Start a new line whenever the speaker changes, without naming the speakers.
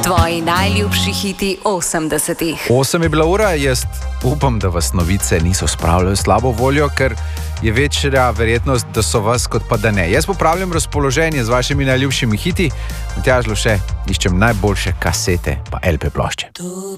Tvoji najljubši hiti 80-ih.
8 je bila ura, jaz upam, da vas novice niso spravljale v slabo voljo, ker je večja verjetnost, da so vas, kot pa da ne. Jaz popravljam razpoloženje z vašimi najljubšimi hiti, Matjaž Lovše, iščem najboljše kasete pa LP plošče.